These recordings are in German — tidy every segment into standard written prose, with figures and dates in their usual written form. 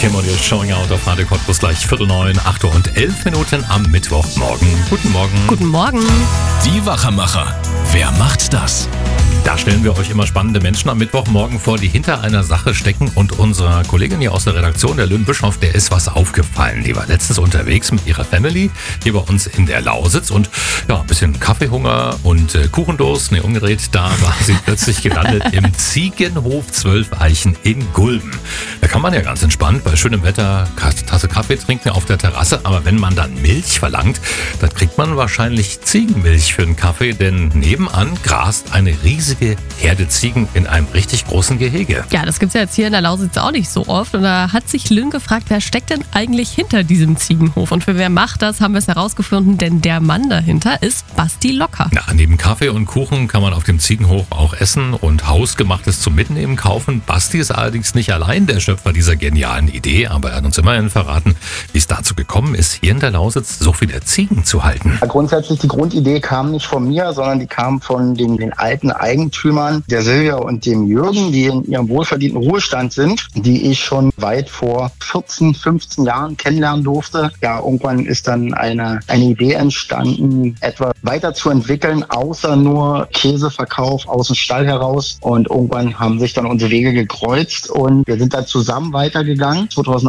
Kim und ihr Showing Out auf Radio Cottbus gleich 8:45, 8:11 am Mittwochmorgen. Guten Morgen. Guten Morgen. Die Wachermacher. Wer macht das? Da stellen wir euch immer spannende Menschen am Mittwochmorgen vor, die hinter einer Sache stecken. Und unserer Kollegin hier aus der Redaktion, der Lynn Bischoff, der ist was aufgefallen. Die war letztens unterwegs mit ihrer Family hier bei uns in der Lausitz und ja, ein bisschen Kaffeehunger und Kuchendurst. Umgedreht, da war sie plötzlich gelandet im Ziegenhof 12 Eichen in Gulben. Da kann man ja ganz entspannt bei schönem Wetter Tasse Kaffee trinken auf der Terrasse. Aber wenn man dann Milch verlangt, dann kriegt man wahrscheinlich Ziegenmilch für den Kaffee, denn nebenan grast eine riesige Herde Ziegen in einem richtig großen Gehege. Ja, das gibt's ja jetzt hier in der Lausitz auch nicht so oft. Und da hat sich Lynn gefragt, wer steckt denn eigentlich hinter diesem Ziegenhof? Und für wer macht das, haben wir es herausgefunden, denn der Mann dahinter ist Basti Locker. Ja, neben Kaffee und Kuchen kann man auf dem Ziegenhof auch essen und Hausgemachtes zum Mitnehmen kaufen. Basti ist allerdings nicht allein der Schöpfer dieser genialen Idee, aber er hat uns immerhin verraten, wie es dazu gekommen ist, hier in der Lausitz so viele Ziegen zu halten. Grundsätzlich die Grundidee kam nicht von mir, sondern die kam von den alten Eigentümern, der Silvia und dem Jürgen, die in ihrem wohlverdienten Ruhestand sind, die ich schon weit vor 14, 15 Jahren kennenlernen durfte. Ja, irgendwann ist dann eine Idee entstanden, etwas weiterzuentwickeln, außer nur Käseverkauf aus dem Stall heraus. Und irgendwann haben sich dann unsere Wege gekreuzt und wir sind dann zusammen weitergegangen.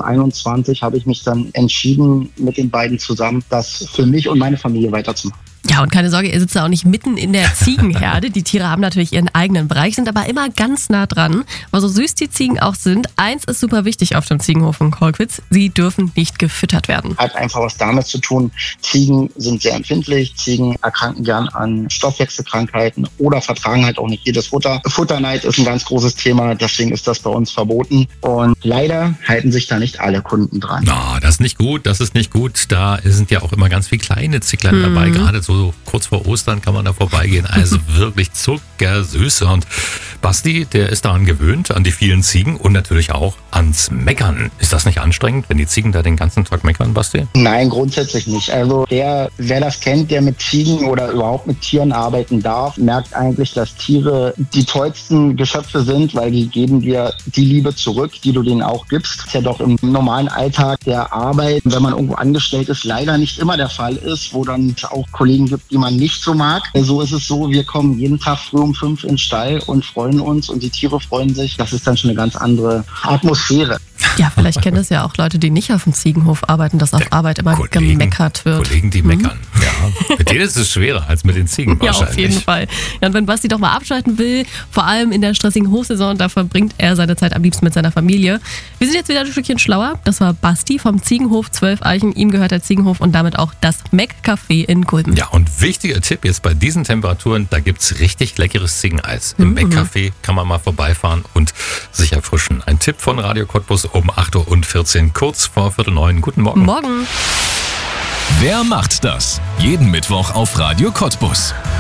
2021 habe ich mich dann entschieden, mit den beiden zusammen das für mich und meine Familie weiterzumachen. Ja, und keine Sorge, ihr sitzt da auch nicht mitten in der Ziegenherde. Die Tiere haben natürlich ihren eigenen Bereich, sind aber immer ganz nah dran. Aber so süß die Ziegen auch sind, eins ist super wichtig auf dem Ziegenhof in Kolkwitz: sie dürfen nicht gefüttert werden. Hat einfach was damit zu tun, Ziegen sind sehr empfindlich, Ziegen erkranken gern an Stoffwechselkrankheiten oder vertragen halt auch nicht jedes Futter. Futterneid ist ein ganz großes Thema, deswegen ist das bei uns verboten. Und leider halten sich da nicht alle Kunden dran. Na, das ist nicht gut, das ist nicht gut. Da sind ja auch immer ganz viele kleine Zicklein dabei, gerade so kurz vor Ostern kann man da vorbeigehen. Also wirklich zuckersüß. Und Basti, der ist daran gewöhnt, an die vielen Ziegen und natürlich auch ans Meckern. Ist das nicht anstrengend, wenn die Ziegen da den ganzen Tag meckern, Basti? Nein, grundsätzlich nicht. Also wer das kennt, der mit Ziegen oder überhaupt mit Tieren arbeiten darf, merkt eigentlich, dass Tiere die tollsten Geschöpfe sind, weil die geben dir die Liebe zurück, die du denen auch gibst. Das ist ja doch im normalen Alltag der Arbeit, wenn man irgendwo angestellt ist, leider nicht immer der Fall ist, wo dann auch Kollegen gibt, die man nicht so mag. So ist es so, wir kommen jeden Tag früh um 5 in den Stall und freuen uns und die Tiere freuen sich. Das ist dann schon eine ganz andere Atmosphäre. Ja, vielleicht kennen das ja auch Leute, die nicht auf dem Ziegenhof arbeiten, dass auf Arbeit immer gemeckert wird. Kollegen, die meckern. Ja. Mit denen ist es schwerer als mit den Ziegen wahrscheinlich. Ja, auf jeden Fall. Ja, und wenn Basti doch mal abschalten will, vor allem in der stressigen Hochsaison, da verbringt er seine Zeit am liebsten mit seiner Familie. Wir sind jetzt wieder ein Stückchen schlauer. Das war Basti vom Ziegenhof 12 Eichen. Ihm gehört der Ziegenhof und damit auch das Meck-Café in Gulben. Ja, und wichtiger Tipp jetzt bei diesen Temperaturen, da gibt's richtig leckeres Ziegeneis. Im Meck-Café kann man mal vorbeifahren und sich erfrischen. Ein Tipp von Radio Cottbus um 8:14 kurz vor 8:45. Guten Morgen. Morgen. Wer macht das? Jeden Mittwoch auf Radio Cottbus.